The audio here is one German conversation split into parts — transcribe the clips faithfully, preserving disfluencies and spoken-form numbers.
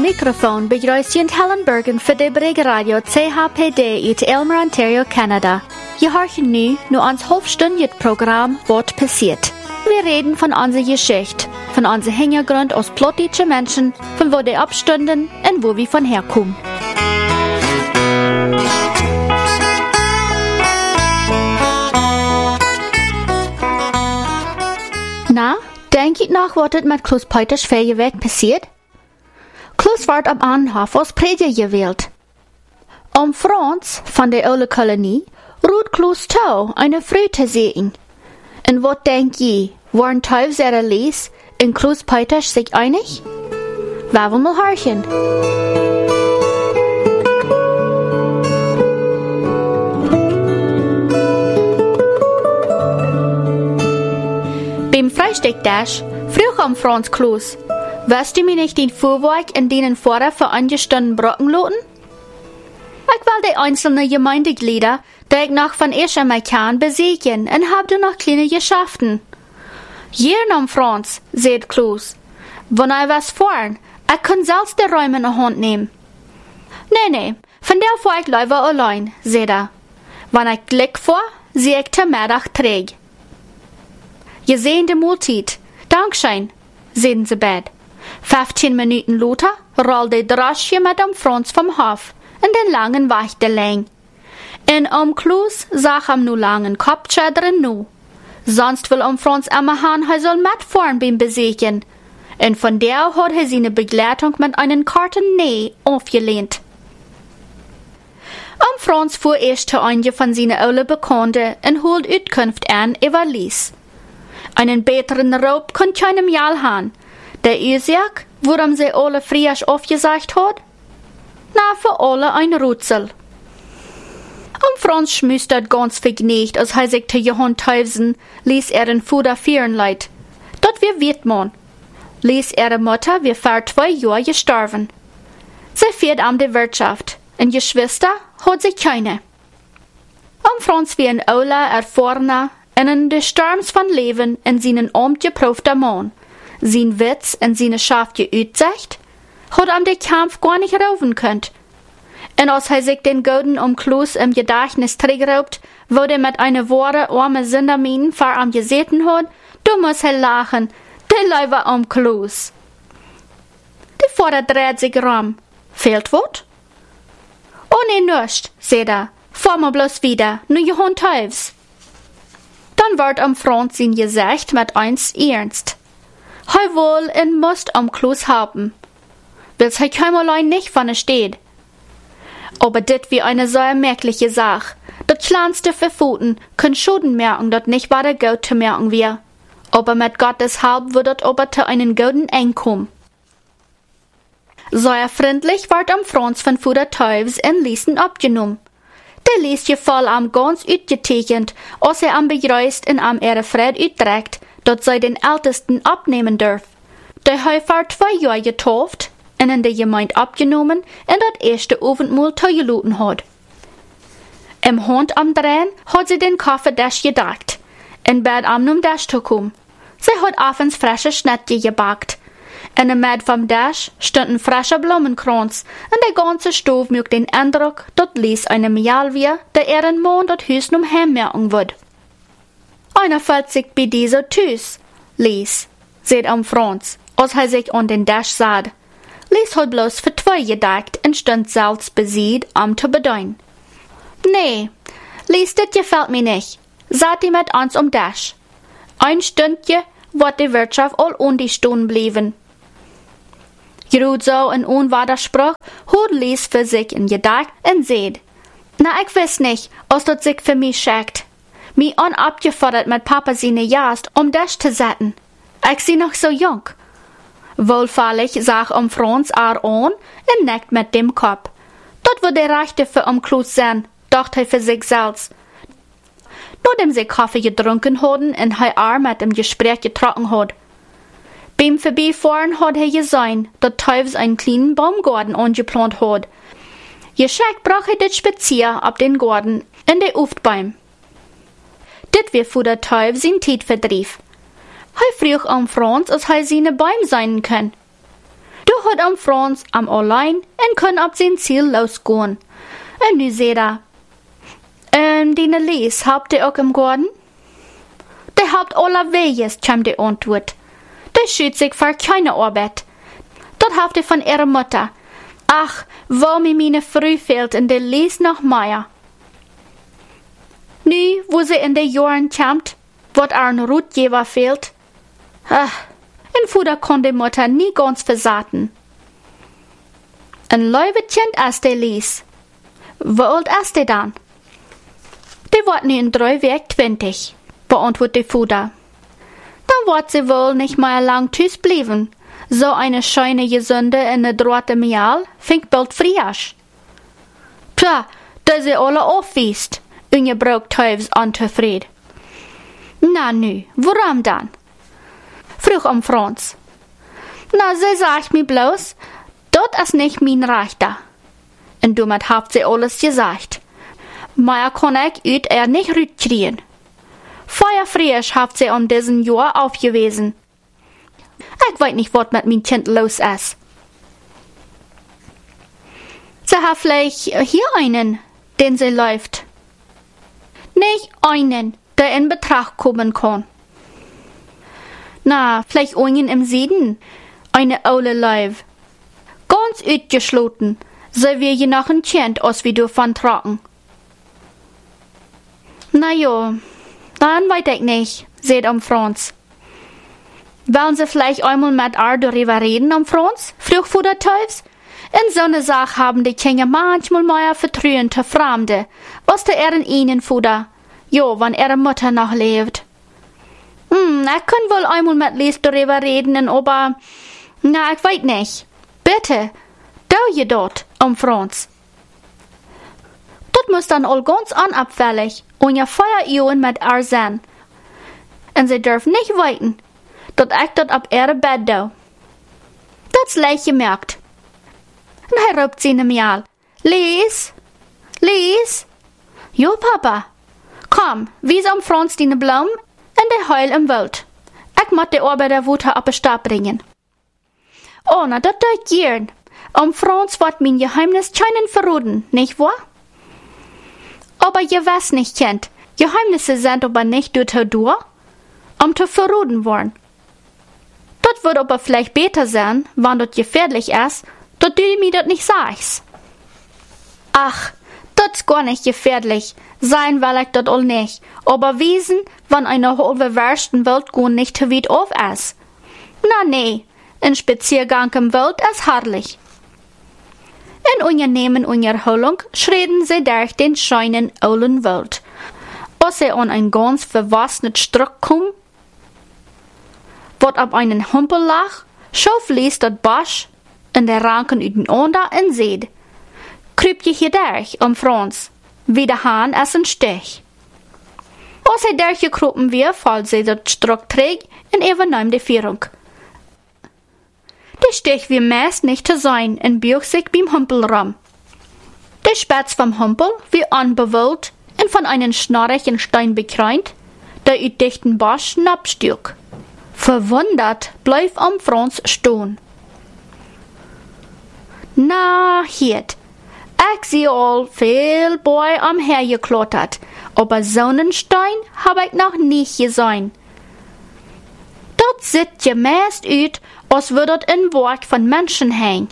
microfoon begrüßt Helen Bergen für die Bregeradio C H P D uit Elmer, Ontario, Canada. Je horchen nu nur ans halbstündiges Programm Wort passiert. Wir reden von unserer Geschichte, von unserem Hintergrund aus plottische Menschen, von wo die abstünden und wo wir von herkommen. Na, denk ich noch, was het mit Klaus Peuters Ferienweg passiert? Klaus wird am Anhof als Prediger gewählt. Um Franz von der oude Kolonie ruht Klaus Tau eine Frau zu sehen. Und was denk je, waren Teufels ihrer Lies und Klaus Peuters sich einig? Wir wollen mal horchen. Beim Frühstückdash frug am Franz Klaus, wirst du mir nicht den Fuhrwerk in denen vorher für angestanden Brocken loten? Ich will die einzelnen Gemeindeglieder, die ich noch von erst mal kann, besiegen und hab du noch kleine Geschäften. Hier am Franz, sagt Klaus, wenn ich was fahren, ich kann selbst die Räume in die Hand nehmen. Nee, nee, von der fahr ich lieber allein, sagt er. Wenn ich Glück vor, sehe ich zur Mittag träg. Je sehen die Multit. Dankeschön, sehen sie bed. Fünfzehn Minuten later rollt die Droschke mit dem Franz vom Hof in den langen Weg der Läng. In um Klaus sag am nu langen Kopfschäderen nu. Sonst will um Franz immer han, er soll mitfahren beim Besiegen. Und von der hat er seine Begleitung mit einem Karten Näh aufgelehnt. Um Franz fuhr erst zu einem von seinen alten Bekannten und holt Auskunft an über Lies. Einen besseren Raub kann keinem Jahr haben. Der Ursache, worum sie alle frisch aufgesagt hat? Na, für alle ein Rätsel. Und Franz schmüstert ganz vergnügt, als er sich zu Johann Teufsen ließ er in Fuder führen leid. Dort wir wird man. Ließ ihre Mutter wie vor zwei Jahren gestorben. Sie führt an die Wirtschaft, und Geschwister hat sie keine. Und Franz wie ein Ola erfahrener, in de Sturms von Leben in seinen Amt geprüfter Mann, sein Witz in seine scharfe Aussicht, hat am den Kampf gar nicht raufen könnt. Und als er sich den Golden um Klaus im Gedächtnis trägt, wo er mit einer Worte arme Sinderminen vor am gesehen hat, du musst er lachen, der Leiber um Klaus. Die Vater dreht sich rum. Fehlt wat? Oh nee, nüscht, sagt er, fahr mal bloß wieder, nu Johann Teufs. Dann wird am Franz sein Gesicht mit eins ernst. Hei wohl in Must am Klaus haben. Will's hei keimerlei nicht von er steht. Aber dit wie eine so merkliche Sache. Dat kleinste Verfuten können Schuden merken, dat nicht war der Gott zu merken wir. Aber mit Gottes Halb wird dat aber zu einen guten Einkommen. Sehr freundlich wird am Franz von Fuder Teufels in Liesen abgenommen. Der liest je voll am ganz uitgetekend, als er am begrüßt und am ihre Fred uitträgt, dat sie den Ältesten abnehmen dürf. Der hat vor zwei Jahren getauft und in der Gemeinde abgenommen und dat erste Abendmahl zugeluten hat. Im Hand am Drehen hat sie den Kaffeedash gedacht, in Bett am num Dash zu kommen. Sie hat abends frische Schnittje gebackt. In der Mitte vom Dash stand ein frischer Blumenkranz und der ganze Stoff mögt den Eindruck, dort ließ eine Mial wir, der ihren Mann dort Hüsen umher merken wird. Einer fällt sich bei dieser Tüß, Lies, sagt am Franz, als er sich an den Dash sah. Lies hat bloß für zwei gedacht und stand selbst besiegt, am zu bedeuen. Nee, Lies, das gefällt mir nicht. Saht die mit uns um Dash. Ein Stündje wird die Wirtschaft all um die Stunden blieben. Gerut so in Unwaderspruch, hat Lies für sich in Gedacht und seht. Na, ich weiß nicht, was das sich für mich schickt. Mi on abgefordert mit Papa seine Jast, um das zu setzen. Ich sie noch so jung. Wohlfällig sag um Franz ar an und neckt mit dem Kopf. Dort wird der Rechte für um Klaus sein, dachte er für sich selbst. Nachdem sie Kaffee getrunken hatten und er Arm mit dem Gespräch getrocken hat. Beim Vorbeifahren hat er gesehen, dass Teufels einen kleinen Baumgarten angeplant hat. Geschickt brach er das Spazier ab den Garten in der Uftbaum. Dit wir für der Teufel sein Zeit verdrief. Er frug am Franz, als er seine Bäume sein kann. Du hat am Franz am allein en kann ab sein Ziel losgehen. Und nu seht er, ähm, die Lies, habt ihr auch im Garten? Der habt aller Weges, kam die Antwort. Der schützt sich für keine Arbeit. Dort habt ihr von ihrer Mutter. Ach, wo mir meine Früh fehlt in der Lies nach Meier. Nu, wo sie in den Jahren kommt, wat ein Rutgeber fehlt. Ach, en Fuder kon die Mutter nie ganz versaten. Ein Leuwekind ist der Lies. Wie alt ist der dann? Die wird nu in drei Weg zwanzig, beantwortet die Fuder. Dann wird sie wohl nicht mehr lang tüß bleiben. So eine schöne Gesunde in der droite Mial fängt bald frisch. Tja, da sie alle aufwiest, ungebraucht Teufels unzufrieden. Na nu, warum dann? Frug am Franz. Na, sie sagt mir bloß, dort ist nicht mein Rechter. Und damit habt sie alles gesagt. Meier kann ich üt er nicht rütkriegen. Feuerfrisch habt sie um diesen Jahr aufgewiesen. Ich weiß nicht, was mit mein Kind los ist. Sie hat vielleicht hier einen, den sie läuft. Nicht einen, der in Betracht kommen kann. Na, vielleicht einen im Süden, eine aule Leib. Ganz ausgeschlossen, so wie je noch ein Kind aus wie du von trocken. Na jo, dann weiß ich nicht, seht am Franz. Wollen Sie vielleicht einmal mit ihr darüber reden, am Franz? Frug Fuder Teufels. In so einer Sache haben die Kinder manchmal mehr Vertrauen zu Fremden, als der ihren ihnen Fuder. Jo, wenn ihre Mutter noch lebt. Hm, ich kann wohl einmal mit Lies darüber reden, aber, na, ich weiß nicht. Bitte, do je dort, am Franz. Das muss dann all ganz unabfällig und ja Feuerionen mit ihr sein. Und sie dürfen nicht weiten, dat ich dat ab ihre Bett do. Dat's leicht gemerkt. Und er ruft sie in Mial. Lies? Lies? Jo, Papa. Komm, wies am Franz die Blum en de Heul im Wald. Ich muss die Arbeiter Wutter ab den Stab bringen. Oh, na, dat tut gern. Am Franz wird mein Geheimnis keinen verraten, nicht wahr? Aber je was nicht kennt, Geheimnisse sind aber nicht durch durch, um zu verraten worden. Das wird aber vielleicht besser sein, wenn das gefährlich ist, dass du mir das nicht sagst. Ach, das ist gar nicht gefährlich, sein will ich das all nicht, aber wissen, wenn eine halbe Wursten Welt gehen nicht zu weit auf ist. Na nee, ein Spaziergang im Wald ist herrlich. In ungenehmen Unterholung schreden sie durch den schönen ollen Wald. Als sie an ein ganz verwassenes Stück kommen, wat op einen Humpel lag, schoof Lies dat Bosch in der Ranken uiteinander en zeid. Kruip je hier durch, um Franz, wie der Hahn es een Stich. Als hij durchgekropen weer, valt sie dat Struck trägt en übernahm die Führung. Der Stich wie meist nicht zu sein en bieg sich beim Humpel rum. Der Spatz vom Humpel wie unbewollt en von einem schnorrigen Stein bekreunt, der uit dichten Bosch abstürzt. Verwundert bleif am Franz stehen. Na, hiet, ich sehe all viel Boy am hergeklottert, aber Sonnenstein hab ich noch nicht gesehen. Dort sieht je meist uit, als würde das in Werk von Menschen hängen.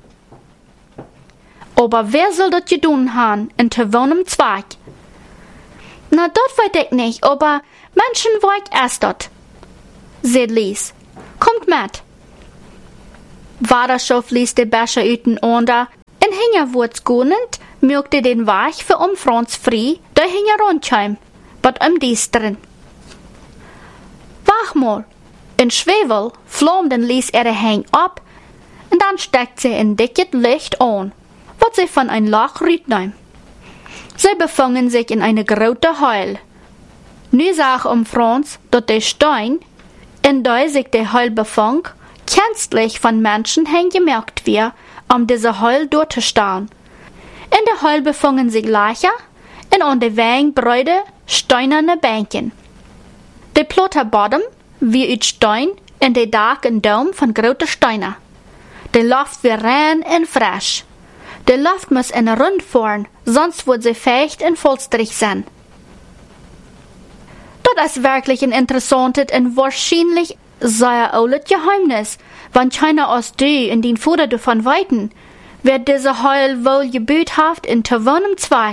Aber wer soll das gedun haben, in zu wohnem Zweig? Na, das weiß ich nicht, aber Menschenwerk ist das. Seht Lies, kommt mit. Vader schof Lies de Becher uiteinander, en hingerwurz gonend, mögte den Weg für um Franz frei, der hinger rundheim, bat um dies drin. Wach mal, in Schwefel flammten Lies ihre Hang ab, und dann steckt sie in dickes Licht an, wat sie von ein Loch rütneim. Sie befangen sich in eine große Heul. Nu sag um Franz, dat der Stein, in der sich der Heul befand, künstlich von Menschen gemerkt wird, um diese Heul durchzustehen. In der Heul befanden sich Leicher und an der Wang breite, steinerne Bänken. Der platte Boden wie aus Stein und der Dach und Dom von großen Steinen. De Luft wird rein und frisch. De Luft muss in Rund fahren, sonst wird sie feucht und vollstrig sein. Das ist wirklich ein interessantes und wahrscheinlich sehr altes Geheimnis. Wenn keiner aus du in den Fuder davon weiten, wird diese Heil wohl gebüthaft in gewohnem Zweig.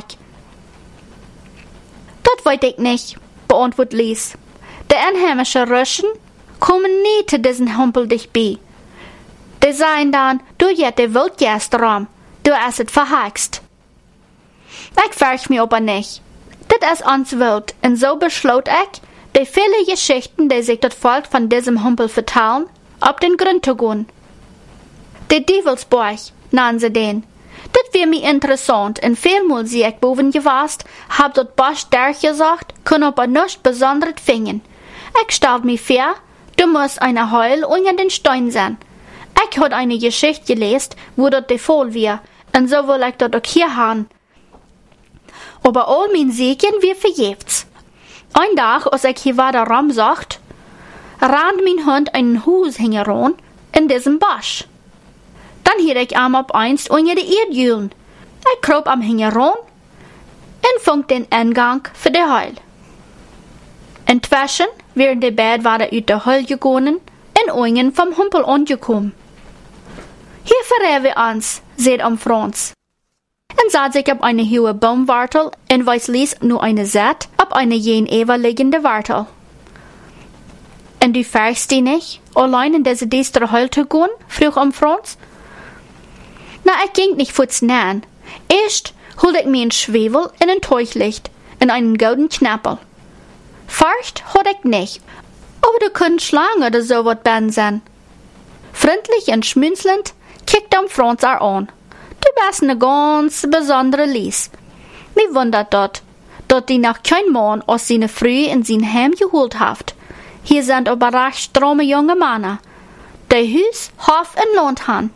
Das weiß ich nicht, beantwortet Lies. Die einheimischen Russen kommen nie zu diesen Humpel dich bei. Die sagen dann, du jet de Wildgästraum, du hast es verhext. Ich frag mich aber nicht. Das ist uns wild, und so beschloss ich, die viele Geschichten, die sich das Volk von diesem Humpel vertellen, auf den Grund zu gehen. Der Dievelsburg, nennen sie den. Das wär mir interessant, und vielmal sie ich boven gewast, hab dort Bosch durchgesagt, kann aber nichts Besonderes finden. Ich stell mir vor, du musst eine Heul unter den Stein sein. Ich hab eine Geschichte gelesen, wo dort der Fall wär, und so will ich dort auch hier haben. Aber all mein Siegen wir vergebens. Ein Tag, als ich hier weiter rumsacht, rannt mein Hund einen Hus heran in diesem Bosch. Dann hielt ich am ab einst unter die Erdjülen. Ich krob am heran und fand den Eingang für die Heul. Inzwischen während die Bad war aus der Heul gegangen und unten vom Humpel angekommen. Hier verräten wir uns, seht am Franz. Und sah sich ab eine hohe Baumwartel und weiß ließ nur eine Saat ab eine jen Eva liegende Wartel. Und du fährst die nicht, allein in diese düstere Heul zu gehen? Frug am Franz. Na, ich ging nicht futz nahen. Erst holte ich mir einen Schwefel und ein Teuchlicht und einen golden Knappel. Furcht hatte ich nicht, aber du könntest Schlange oder so wat ben sein. Freundlich und schmunzelnd kickte am Franz er an. Du bist ne ganz besondere Lies. Mir wundert dort, dort die noch kein Mann aus seine Früh in sein Heim geholt haft. Hier sind aber recht strome junge Männer, die Hus, Hof und Land han.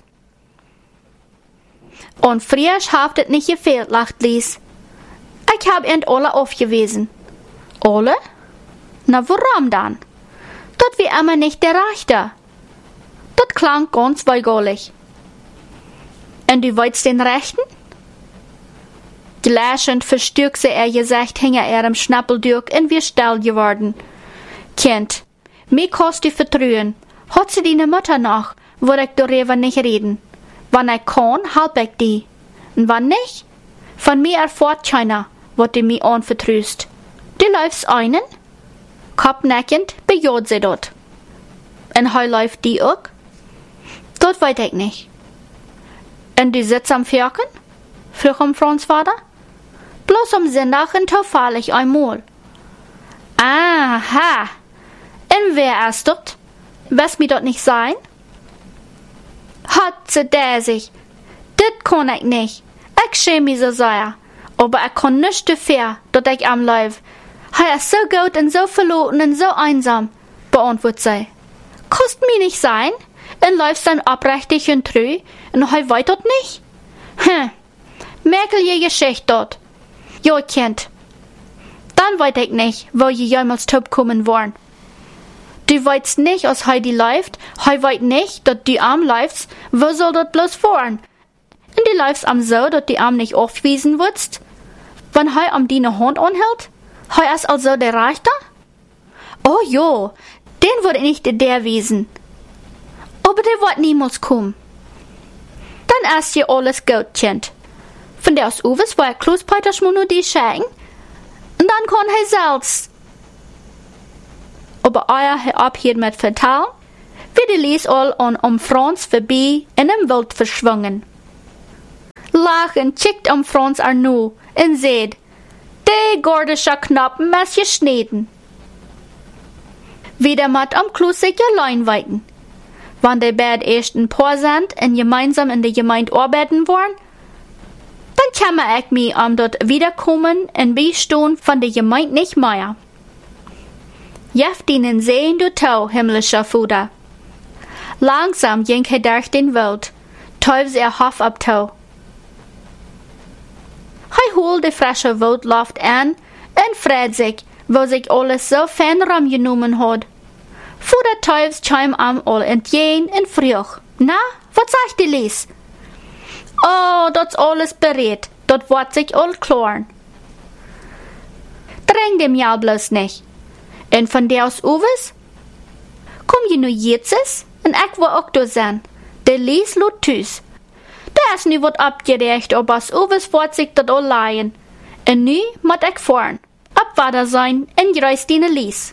Und frisch haft es nicht gefehlt, lacht Lies. Ich hab ihn alle aufgewiesen. Alle? Na, warum dann? Dort wie immer nicht der Rechte. Dort klang ganz weigerlich. Und du weißt den Rechten? Gleichend verstürkte er gesagt, hinter ihrem Schnappel durch und wir still geworden. Kind, mir kannst du vertrauen. Hat sie deine Mutter noch, wo ich darüber nicht reden. Wenn ich kann, halb ich die. Und wenn nicht, von mir erfahrt keiner, was du mir anvertraust. Du läufst einen? Kopfneckend bejaht sie dort. Und heu läuft die auch? Dort weiß ich nicht. Und du sitzt am Fürken? Frug am Franz Vater. Bloß am Sonntag und zufällig einmal. Aha. Und wer ist dort? Wirst mir dort nicht sein? Hat sie der sich. Das kann ich nicht. Ich schäme mich so sehr. Aber ich kann nicht dafür, dass ich am Lauf. Er ist so gut und so verloren und so einsam, beantwortet sie. Kannst mir nicht sein? Und läufst dann abrechtig und treu und er weiß dort nicht? Hm, merkelige Geschichte dort. Ja, Kind. Dann weiß ich nicht, wo je jemals top kommen wollen. Du weißt nicht, als Heidi läuft, he weiß nicht, dass du arm läufst, wo soll dort bloß fahren? Und du läufst am so, dass du arm nicht aufwiesen wirst? Wenn he am deine Hand anhält? He ist also der Rechter? Oh jo, den würde nicht der wiesen. Aber der wird niemals kommen. Dann ist ja alles gut, Kind. Von der aus Uwes war Klaus Peter Schmuno die schenken. Und dann kann er selbst. Aber euer ab hier mit vertellen, wie die Lies all an um Franz vorbei in dem Wild verschwungen. Lachen schickt um Franz Arno und seht, die gordische Knappen muss geschnitten. Wieder mit am Klusige Leinweiten. Wenn die beiden erst ein paar sind und gemeinsam in der Gemeinde arbeiten wollen, dann kann ich mich am dort wiederkommen und beistehen von der Gemeinde nicht mehr. Jeft ihnen sehen du Tau, himmlischer Vater. Langsam ging er durch den Wald, teufels er Hof ab Tau. Er holt die frische Waldluft an und freut sich, wo sich alles so fern rumgenommen hat. Vater Teufels kam am all entgegen und frug, na, Was sagt die Lies? Oh, dat's alles bereit. Dat wird sich all klären. Dräng dem ja bloß nicht. Und von der aus Uwes? Komm je nu jetzt und ich will auch da sein. Der Lies lot tüs. Da ist nu wat abgerecht, ob aus Uwes wird sich dat all leihen. Und nu moet ich fahren. Abwader sein und reis die Lies.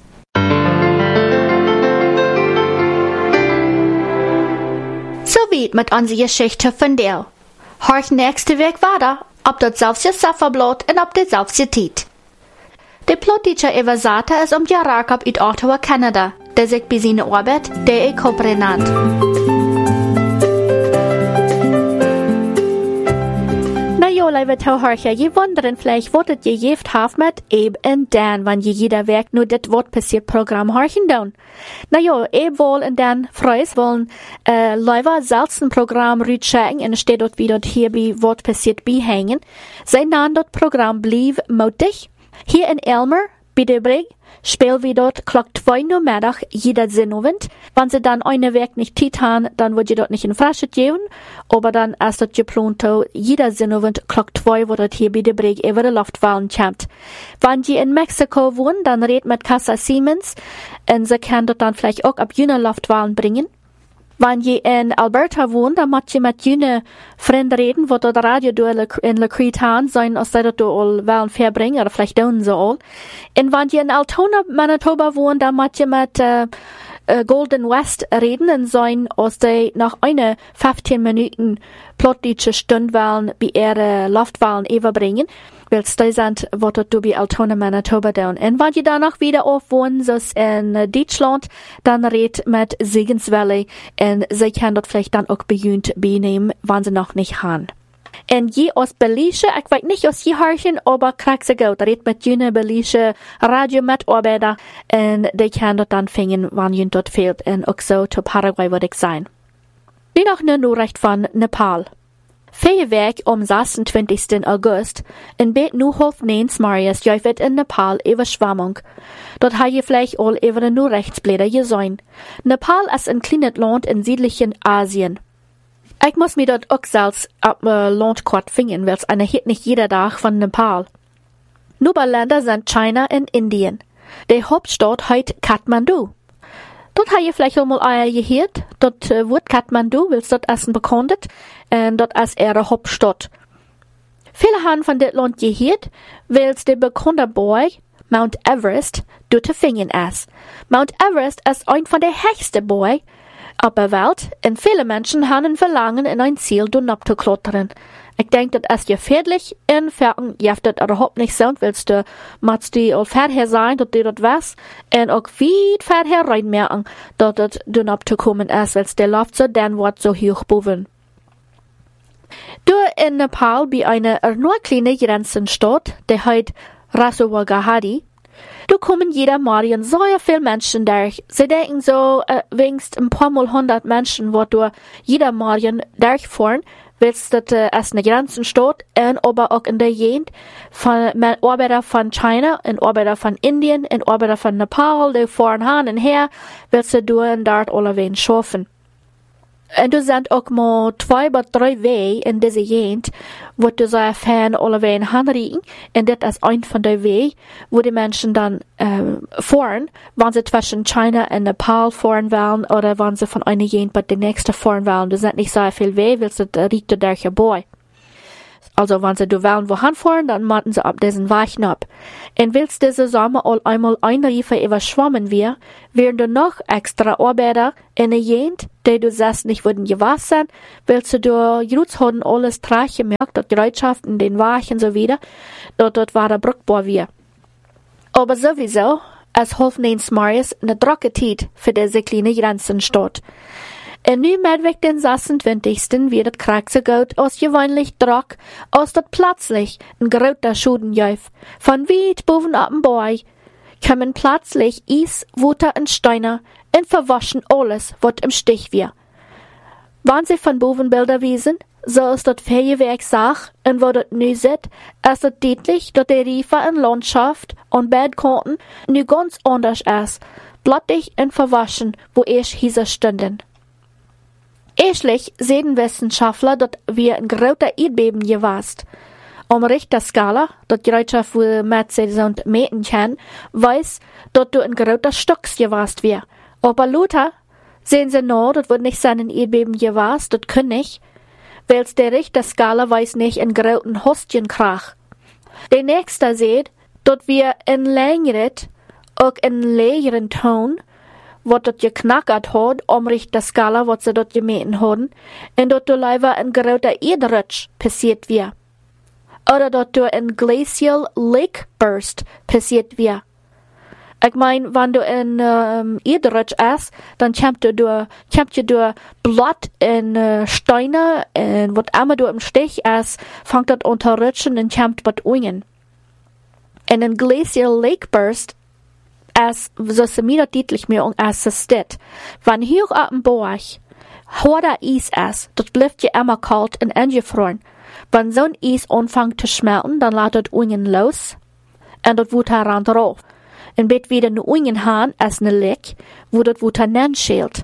So weit mit unserer Geschichte von der. Horch nächste Weg weiter, ob das selbst Safferblatt und ob das selbst Tiet. Der Plottische Eversata ist um die Jarakab in Ottawa, Kanada, der sich bei seiner Arbeit der Ekobre nennt. Na jo, liebe Tauhorcher, je wundern vielleicht, was das je jeft haft mit Eb und Dan, wenn je jeder Werk nur das Wort passiert Programm horchen down. Na jo, Eb wohl und Dan Freus wollen, äh, leider selten Programm rütschägen und steht dort wie dort hier bei Wort passiert behängen. Sein Name dort Programm blieb mutig. Hier in Elmer, bei der Brig, spielen wir dort klock zwei Uhr Mittag jeder Sinnowend. Wenn sie dann eine Werk nicht tit haben, dann wird sie dort nicht in Flasche geben. Aber dann ist dort geplant, jeder Sinnowend klock zwei, wo dort hier bei der Brig über die Luftwahlen kommt. Wenn sie in Mexiko wohnen, dann redet mit Casa Siemens und sie kann dort dann vielleicht auch ab jene Luftwahlen bringen. Wenn je in Alberta wohnt, dann muss je mit jene Freunde reden, wo dort Radio in Le Crete haben, sein, als sie dort all wollen verbringen, oder vielleicht tun sie all. Und wenn je in Altona, Manitoba wohnt, dann muss je mit äh, äh, Golden West reden und sein, als sie nach einer fünfzehn Minuten plötzliche Stunde wollen, bei ihre Luftwahlen überbringen. Weil sie sind, wo dort du bei Altona, Manitoba down. Und wenn die danach wieder aufwohnen, so in Deutschland, dann redet mit Segenswelle und sie können dort vielleicht dann auch bejünt benehmen, wenn sie noch nicht haben. Und je aus Belische, ich weiß nicht aus je Harchen, aber krieg sie gut, redet mit jene Belische Radio-Mitarbeiter und die können dort dann fingen, wenn jün dort fehlt. Und auch so zu Paraguay würde ich sein. Wie noch eine Nachricht von Nepal. Feuerwerk am sechsundzwanzigsten August in Bet Nuhof Nens Marius jäufet in Nepal Überschwemmung. Dort ha je vielleicht all über den Nachrichtsblätter gesehen. Nepal ist ein kleines Land in südlichen Asien. Ich muss mir dort auch selbst ab äh, Landkart finden, weil's eine hit nicht jeder Tag von Nepal. Nachbarländer sind China und Indien. Die Hauptstadt heißt Kathmandu. Dort ha je vielleicht auch mal eier gehört. Dort äh, wird Kathmandu, weil's dort essen bekannt, und dort ist ihre Hauptstadt. Viele haben von dit Land gehört, weil's der bekannte Berg, Mount Everest, dort zu finden ist. Mount Everest ist ein von der höchsten Berge auf der Welt, und viele Menschen haben ein Verlangen, in ein Ziel hinabzuklettern. Ich denke, das ist gefährlich, in Ferken jeft das überhaupt nicht so, willst du, musst du all fertig sein, dass du dort weißt, und auch weit fertig reinmerken, dass das hinabzukommen ist, weil der Luft so, dann wird so hoch boven. Du in Nepal bei einer nur kleinen Grenzenstadt, der heißt Rasowagahadi, du kommen jeder Morgen so viele Menschen durch. Sie denken so, äh, wenigstens ein paar Mal hundert Menschen, wo du jeder Morgen durchfahren, willst du, äh, als eine Grenzenstadt, und aber auch in der Gegend von, mit Arbeiter von China, und Arbeiter von Indien, und Arbeiter von Nepal, die fahren hin und her, willst du und dort alle wen schaffen. Und du sind auch mal zwei bis drei Wege in dieser Gegend, wo du so erfahren, alle wen hinriegen. Und das ist ein von den Wegen, wo die Menschen dann äh, fahren, wenn sie zwischen China und Nepal fahren wollen, oder wenn sie von einer Gegend bei der nächsten fahren wollen. Du sind nicht so viel Wege, weil sie riecht du durch vorbei. Also, wenn sie du wollen wohin fahren, dann machen sie ab diesen Weichen ab. Und willst diese Sommer all einmal ein Riefer überschwommen wir, wären du noch extra Arbeiter in der Gegend, die du sagst nicht würden gewaschen, willst du du jetzt haben alles Trache merkt, dort Gerätschaften, den Weichen so wieder, dort dort war der brückbar wir. Aber sowieso, es half Nens Marius eine drocke Zeit für diese kleine Grenzenstadt. Und nu mit den sechsundzwanzigsten wird das Krieg so gut als gewöhnlich drock, als dat plötzlich ein großer Schuden jäuf. Von weit boven ab dem Berg kommen plötzlich Eis, Wasser und Steine und verwaschen alles, wat im Stich wir. Wenn sie von boven Bilder wiesen, so ist das Feuerwerk Sach, und wo das nu sieht, ist das deutlich, dass die Riefer in Landschaft und Badkanten nu ganz anders ist, blattig und verwaschen, wo erst hieser stünden. Erstlich sehen Wissenschaftler, dass wir ein großer Erdbeben gewast. Om Richterskala, dat Gereitschaft wohl Mercedes und meten kann, weiß, dass du ein großer Stocks gewast wir. Aber Luther sehen sie nur, das wird nicht sein ein Erdbeben gewast, das können nicht, weil's der Richterskala weiß nicht ein großen Hostjenkrach. Der Nächste sieht, dass wir in längeret, auch in längeren Ton, wat dat geknackert hat, om Richterskala, wat sie dort gemeten haben, und dass du leider ein großer Erdrutsch passiert wir. Oder dass du ein Glacial Lake Burst passiert wir. Ich mein, wenn du ein ähm, Erdrutsch hast, dann kommt du durch, kommt du durch Blatt und äh, Steine und was immer du im Stich hast, fängt das an zu rutschen und kommt was unten. Und ein Glacial Lake Burst as, so ist mir das deutlich mehr als es steht. Wenn hier auf dem Berg harter Eis ist, das bleibt ja immer kalt und eingefroren. Wenn so ein Eis anfängt zu schmelzen, dann lässt das unten los und das wird heran drauf. Und bet wieder ne unten haben als ne Leck, wo das wird heran schält.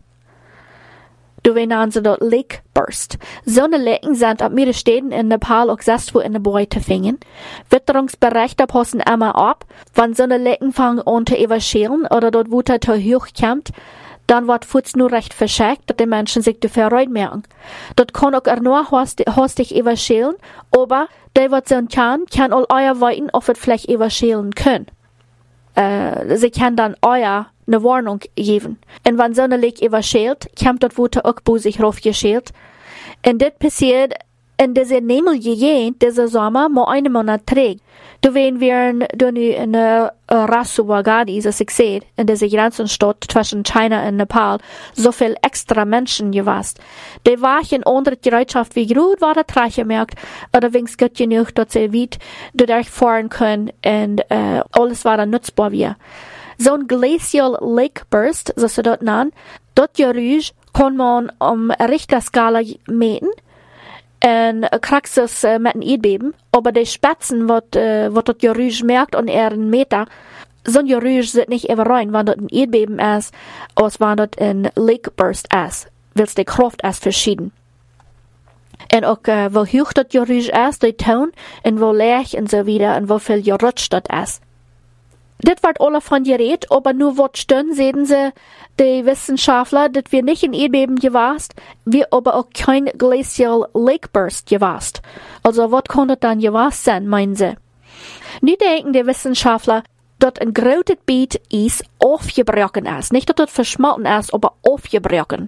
Du nennen sie dort Lake Burst. So ne Lecken sind ab mir Städten in Nepal auch selbst wo in der Boy zu finden. Witterungsberichte passen immer ab. Wenn so ne Lecken fangen an zu überschälen oder dort wo er zu hoch kommt, dann wird Futz nur recht verschickt, dass die Menschen sich dafür rein merken. Dort kann auch er nur hastig überschälen, aber der, was so kann, kann all euer weiten, ob es vielleicht überschälen können. Äh, sie kann dann euer eine Warnung geben. Und wenn so eine Leck überschält, kommt dort, wo der auch bei sich raufgeschält. Und das passiert in dieser Nebel gegeben, dieser Sommer, mal einen Monat trägt. Du wenn wir in der Rasuagadi, das ich sehe, in dieser Grenzenstadt zwischen China und Nepal, so viel extra Menschen gewast. Die waren in andere Bereitschaft wie gut war das Reich gemerkt, oder wenigstens gut genug, dass sie weit durchfahren können und äh, alles war dann nutzbar wie. So ein Glacial Lake Burst, so sie dort nennen, dort Geräusch kann man um Richterskala meten, en kriegst es äh, mit einem Erdbeben, aber die Spatzen, wat, äh, wat das Geräusch merkt und er einen Meter, so ein Geräusch sind nicht immer rein, wenn das ein Erdbeben ist, als wenn das ein Lake Burst ist, weil die Kraft ist verschieden. Und auch, äh, wo hoch das Geräusch ist, der Ton, und wo leicht und so wieder, und wo viel gerutscht das ist. Das wird alle von geredet, aber nur was stehen, sehen sie, die Wissenschaftler, dass wir nicht in Erdbeben gewast, wir aber auch kein Glacial Lake Burst gewast. Also, was kann das dann gewast sein, meinen sie? Nu denken die Wissenschaftler, dass ein großes Gebiet Eis aufgebrochen ist. Nicht, dass das verschmolzen ist, aber aufgebrochen.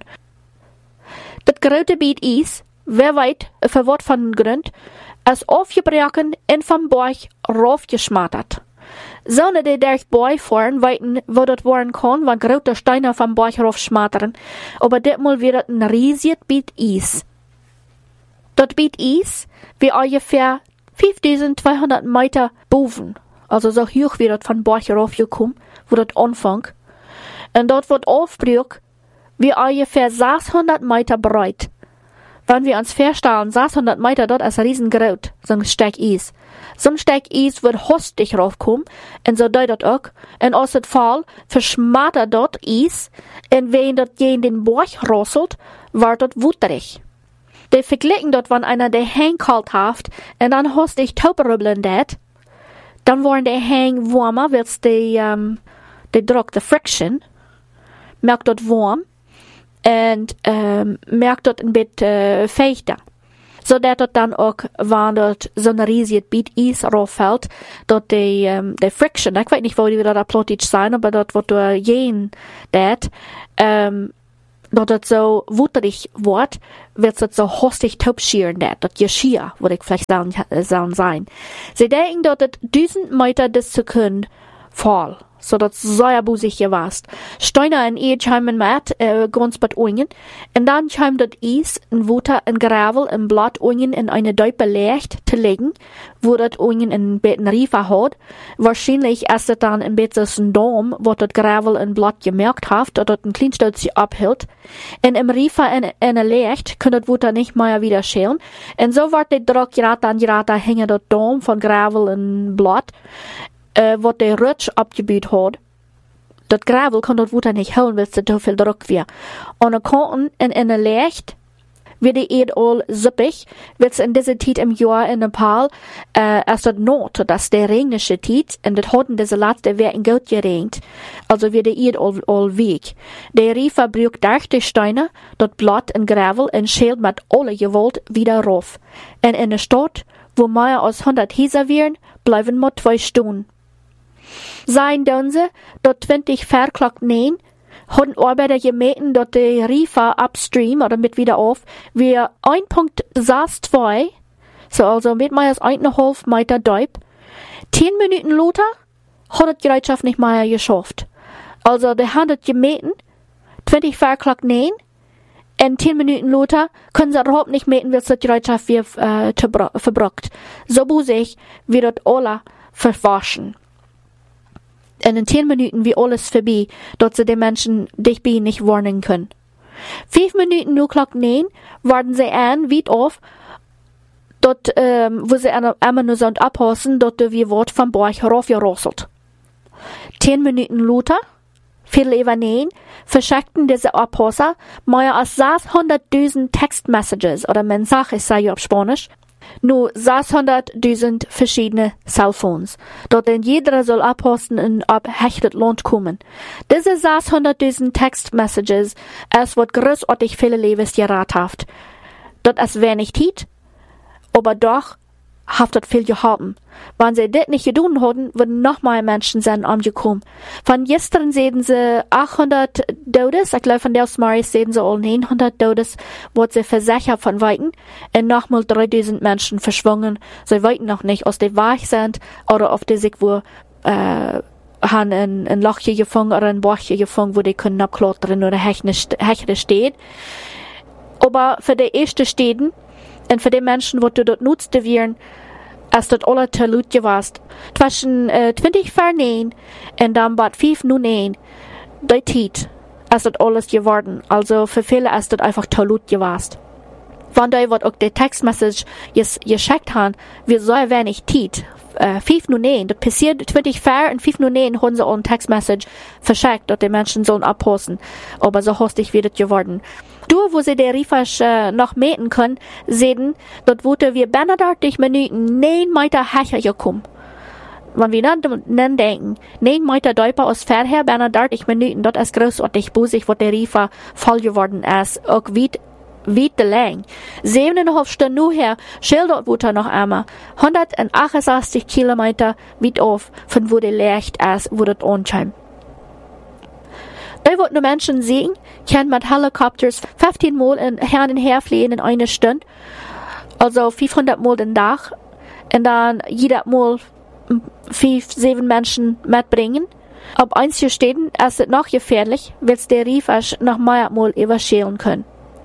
Das große Gebiet Eis, wer weiß, für was von Grund, ist aufgebrochen und vom Berg raufgeschmattert. So ne die durch Boi fahren, weiten, wo das waren kann, wenn große Steine vom Berg raufschmattern. Aber das mal wird ein riesiges Gebiet Eis. Das Gebiet Eis, wie ungefähr fünftausendzweihundert Meter boven. Also so hoch wie das von Berg raufgekommen, wo das anfängt. Und dort wird aufbrüch, wie ungefähr sechshundert Meter breit. Wenn wir uns vorstellen, sechshundert Meter dort ist riesengroß, so ein Stück Eis. So ein Stück Eis wird hostig raufkommen, und so deut das auch. Und aus dem Fall verschmattert dort Eis, und wenn das gegen den Berg rasselt, wird das wutterig. Die vergleichen dort, wenn einer der Hang kalt haft, und dann hostig tauberübeln dat, dann wollen die Hang warmer, weil die, ähm, die Druck, die Friction, merkt dort warm, und ähm, merkt dort ein bisschen äh, feuchter. So dass dort dann auch, wenn dort so ein riesiges Gebiet Eis rauffällt, dort die, ähm, die Friction, ich weiß nicht, wo die wieder da plötzlich sein, aber dort, wo du gehen, dat, ähm, dort das so wutterig wird, wird es so hostig taubschieren, dat, dort Geschirr, würde ich vielleicht sagen, sagen sein. Sie denken, dort das tausend Meter das zu können, fall. So dat sehr busig gewast. Steine in ihr chaimen mit, äh, ganz bad Ungen, und dann chaim dat Eis in Wutter in Gravel in Blatt Ungen in eine Däupe leicht zu legen, wo dat Ungen in beten Riefer hat. Wahrscheinlich ist es dann in betes Dom, wo dat Gravel in Blatt gemerkt hat, dat dat ein Kleinstütz abhält. Und im Riefer in, in ein Licht kann dat Wutter nicht mehr wieder schälen. Und so wird der Druck gerade an gerade hängen dat Dom von Gravel in Blatt, Uh, wat de rutsch abgebied had. Dat gravel kan dat Wutter nicht houden, weil es zu viel Druck wäre. Und dann konnten in, in een licht, wird die Erd all suppig, wird's in dieser Zeit im Jahr in Nepal, äh, als das Not, das der regnische Zeit, und das hatten diese letzte Wehr in gut geregnet, also wird die Erd all, all weg. Der Riefer brücht durch die Steine, dort Blatt und Gravel und schält mit alle Gewalt wieder rauf. Und in der Stadt, wo mehr als hundert Häuser wären, bleiben nur zwei Stunden. Sein tun sie, dort zwanzig verklagt nein, haben Arbeiter gemeten, dort die Riefer upstream, oder mit wieder auf, wir ein Punkt sechs zwei, so also mit mehr als eineinhalb Meter Deib. Zehn Minuten lauter hat die Gerätschaft nicht mehr geschafft. Also, die haben das gemeten, zwanzig verklagt nein, und zehn Minuten lauter können sie überhaupt nicht meten, wie es die Gerätschaft wir, äh, verbrockt. So muss ich, wie dort alle verwaschen. Und in zehn Minuten wie alles vorbei, dort sie die Menschen dich bei nicht warnen können. Fünf Minuten nur Glock neun, warten sie an, weit auf, dort, ähm, wo sie einmal nur so abhassen, dort wie Wort vom Berg heraufgerosselt. Zehn Minuten lauter, viel über neun, verschickten diese Abhasser mehr als sechshunderttausend Textmessages oder Mensajes, sei auf Spanisch, nur sechshunderttausend verschiedene Cellphones. Dort in jeder soll abhosten und ab hechtet Land kommen. Diese sechshunderttausend Textmessages, es wird großartig viele Lebens gerat haft. Dort ist wenig Zeit, aber doch haft dort viel gehaben. Wenn sie das nicht getan hätten, würden noch mehr Menschen sein umgekommen. Von gestern sehen sie achthundert Todes, ich glaube von der Maris sehen sie all neunhundert Todes, wurde sie versichert von Weitem, und nochmal dreitausend Menschen verschwungen. Sie weiten noch nicht, aus der Weich sind, oder auf der sich wo, äh, haben ein, ein Lochje gefangen, oder ein Bachje gefangen, wo die können abklottern, oder Hechle steht. Aber für die ersten Städten, und für die Menschen, die dort nutzte wären, als dort alle te lut gewast. Zwischen äh, zwanzig vor neun und dann bad fünf nu neun, die Zeit, als dort alles geworden. Also für viele als dort einfach te lut gewast. Wenn die wird auch die Textmessage geschickt haben, wir so wenig Zeit. Äh, fünf nu neun, das passiert zwanzig vor und fünf nu neun haben sie auch eine Textmessage verschickt, dass die Menschen sollen abhosten. Aber so hastig wird es geworden. Du, wo sie der Riefasch äh, noch meten können, sehen, dort wurde wir dreißig Minuten neun Meter höher gekommen. Wenn wir dann denken, neun Meter Däuper aus vorher, dreißig Minuten, dort ist großartig busig, wo der Riefer voll geworden ist, auch weit, weit lang. Siebeneinhalb Stunden nur her, schält dort wurde noch einmal, hundertachtundsechzig Kilometer weit auf, von wo der Licht ist, wo dort anscheint. Da wird nur Menschen sehen, können mit Helikopters fünfzehn Mal in, her und her fliegen in einer Stunde, also fünfhundert Mal den Tag, und dann jeder Mal fünf, sieben Menschen mitbringen. Ab einzelnen Städten ist es noch gefährlich, weil es der Riefasch noch mehr Mal überschälen können.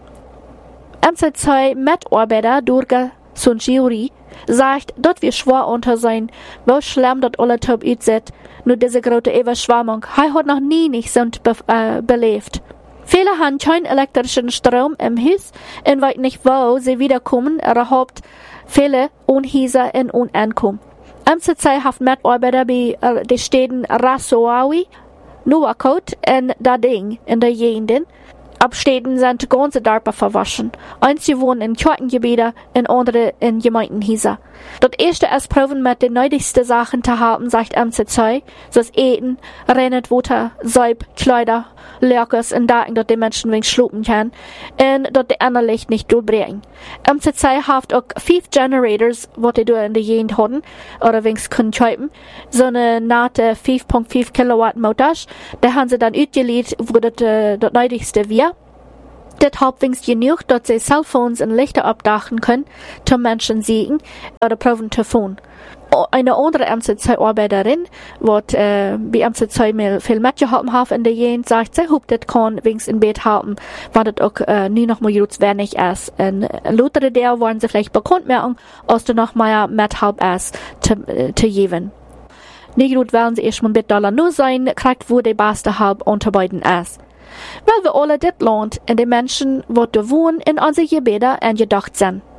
M C zwei Mitarbeiter Durga Sunchiuri sagt, dort wir schwer unter sein, wo schlimm dort alle Top ützet, nur diese große Überschwemmung, er hat noch nie nicht so be äh, belebt. Viele haben keinen elektrischen Strom im Haus und weiß nicht, wo sie wiederkommen, er hat viele Unhäuser und Unankommen. M C zwei hat Mitarbeiter bei äh, den Städten Rasoawi, Nuwakot und Dading in der Gegend. Abstädten sind ganze Dörfer verwaschen. Einige wohnen in Kirchengebieten und andere in Gemeindenhäuser. Das erste ist Proben mit den nötigsten Sachen zu haben, sagt M C zwei, so das Eten, Rennet, Wasser, Seib, Kleider, Lärkes und Daten, dass die Menschen wenig schlupen können und dass die anderen Licht nicht durchbringen. M C zwei hat auch fünf Generators, was die in der Gegend haben, oder wenigstens können kaufen, so eine nahte fünf Komma fünf Kilowatt Motor, da haben sie dann ausgeliehen, wo das, äh, das nötigste wir. Das halbwegs genug, dass sie Cellphones und Lichter abdachen können, zum Menschen sehen oder proben zu tun. Eine andere M C zwei Arbeiterin, die äh, bei M C zwei viel mitgeholfen hat in der Gegend, sagt, sie hofft, das kann wenigstens im Bett haben, weil das auch äh, nie noch mal gut wenig ist. Und lautere der wollen sie vielleicht bekannt machen, als du noch mehr mithelp ist, zu, äh, zu geben. Nicht gut wollen sie erstmal mit Dollar nur sein, kriegt wo die beste Halb unter beiden ist. Weil wir alle das Land und die Menschen, die wohnen, in unsere Gebäude angedacht sind.